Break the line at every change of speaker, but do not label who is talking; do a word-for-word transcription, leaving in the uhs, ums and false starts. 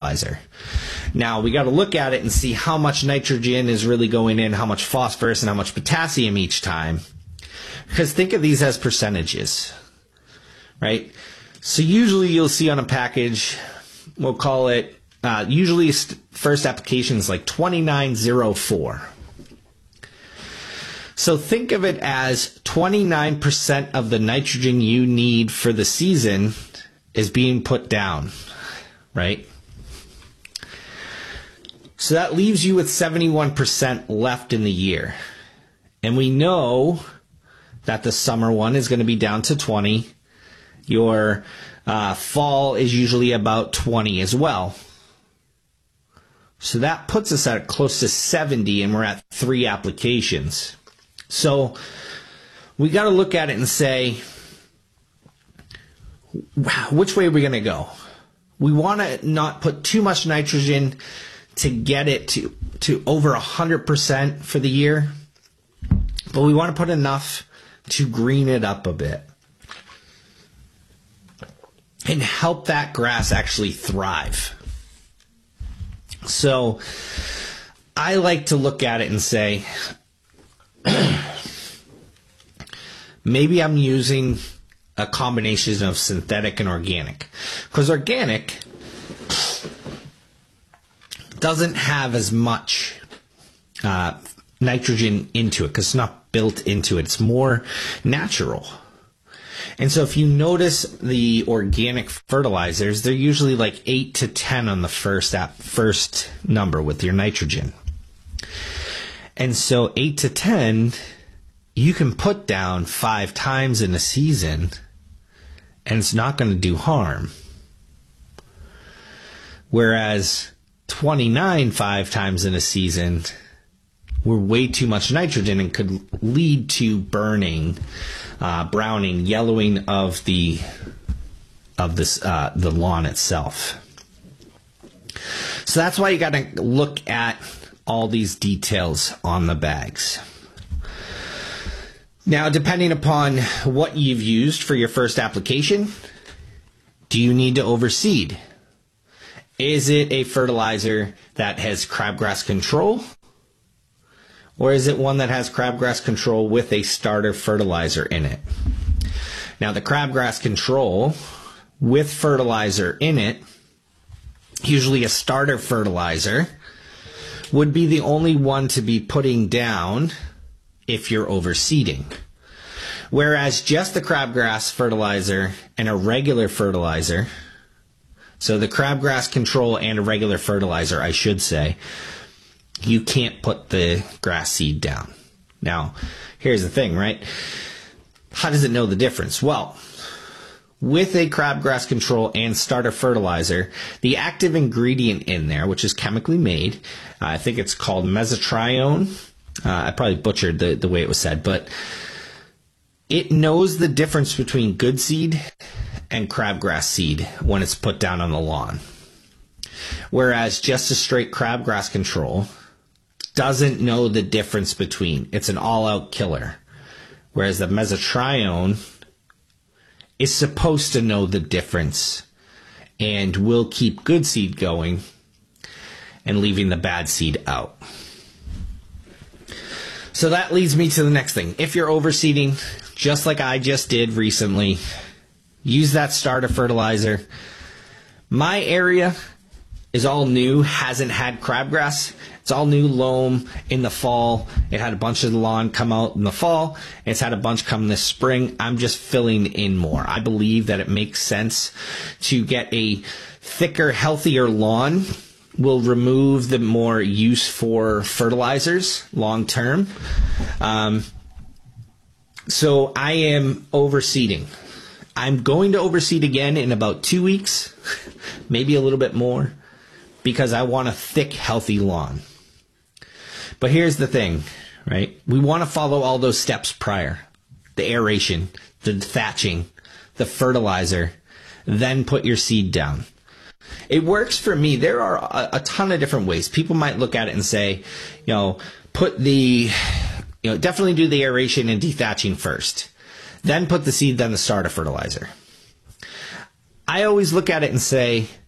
fertilizer. Now, we got to look at it and see how much nitrogen is really going in, how much phosphorus, and how much potassium each time. Because think of these as percentages, right? So usually you'll see on a package, we'll call it, uh, usually first application is like twenty-nine oh four. So think of it as twenty-nine percent of the nitrogen you need for the season is being put down, right? So that leaves you with seventy-one percent left in the year. And we know that the summer one is going to be down to twenty. Your uh, fall is usually about twenty as well. So that puts us at close to seventy, and we're at three applications. So we got to look at it and say, which way are we going to go? We want to not put too much nitrogen to get it to, to over one hundred percent for the year, but we want to put enough to green it up a bit and help that grass actually thrive. So I like to look at it and say, maybe I'm using a combination of synthetic and organic. Because organic doesn't have as much uh, nitrogen into it because it's not built into it. It's more natural. And so if you notice the organic fertilizers, they're usually like eight to ten on the first app, first number with your nitrogen. And so eight to ten, you can put down five times in a season, and it's not going to do harm. Whereas twenty-nine five times in a season, we're way too much nitrogen and could lead to burning, uh, browning, yellowing of the of this uh, the lawn itself. So that's why you got to look at all these details on the bags. Now, depending upon what you've used for your first application, do you need to overseed? Is it a fertilizer that has crabgrass control? Or is it one that has crabgrass control with a starter fertilizer in it? Now, the crabgrass control with fertilizer in it, usually a starter fertilizer, would be the only one to be putting down if you're overseeding. Whereas just the crabgrass fertilizer and a regular fertilizer, so the crabgrass control and a regular fertilizer, I should say, you can't put the grass seed down. Now, here's the thing, right? How does it know the difference? Well, with a crabgrass control and starter fertilizer, the active ingredient in there, which is chemically made, uh, I think it's called mesotrione. Uh, I probably butchered the, the way it was said, but it knows the difference between good seed and crabgrass seed when it's put down on the lawn. Whereas just a straight crabgrass control doesn't know the difference between. It's an all-out killer. Whereas the mesotrione is supposed to know the difference and will keep good seed going and leaving the bad seed out. So that leads me to the next thing. If you're overseeding, just like I just did recently, use that starter fertilizer. My area is all new, hasn't had crabgrass. It's all new loam in the fall. It had a bunch of the lawn come out in the fall. It's had a bunch come this spring. I'm just filling in more. I believe that it makes sense to get a thicker, healthier lawn. Will remove the more use for fertilizers long term. Um, so I am overseeding. I'm going to overseed again in about two weeks, maybe a little bit more, because I want a thick, healthy lawn. But here's the thing, right? We want to follow all those steps prior. The aeration, the thatching, the fertilizer, then put your seed down. It works for me. There are a, a ton of different ways. People might look at it and say, you know, put the, you know, definitely do the aeration and dethatching first. Then put the seed, then the starter fertilizer. I always look at it and say,